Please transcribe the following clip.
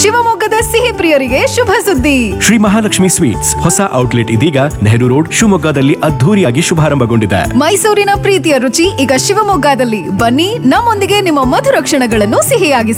ಶಿವಮೊಗ್ಗದ ಸಿಹಿ ಪ್ರಿಯರಿಗೆ ಶುಭ ಸುದ್ದಿ. ಶ್ರೀ ಮಹಾಲಕ್ಷ್ಮಿ ಸ್ವೀಟ್ಸ್ ಹೊಸ ಔಟ್ಲೆಟ್ ಇದೀಗ ನೆಹರು ರೋಡ್ ಶಿವಮೊಗ್ಗದಲ್ಲಿ ಅದ್ಧೂರಿಯಾಗಿ ಶುಭಾರಂಭಗೊಂಡಿದೆ. ಮೈಸೂರಿನ ಪ್ರೀತಿಯ ರುಚಿ ಈಗ ಶಿವಮೊಗ್ಗದಲ್ಲಿ. ಬನ್ನಿ, ನಮ್ಮೊಂದಿಗೆ ನಿಮ್ಮ ಮಧುರ ಕ್ಷಣಗಳನ್ನು ಸಿಹಿಯಾಗಿಸಿ.